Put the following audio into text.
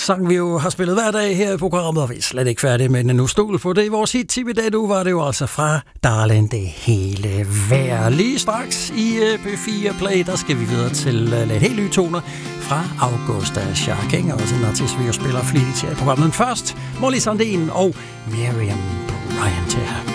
sang vi jo har spillet hver dag her i programmet, og vi er slet ikke færdige med en stol på det. I vores hit-tip i dag, nu var det jo altså fra Darling, det hele værd. Lige straks i P4 Play, der skal vi videre til lidt helt nye toner fra Augusta Sharking, også en artist, vi jo spiller flittigt her i programmet. Men først, Molly Sandén og Miriam Bryant her.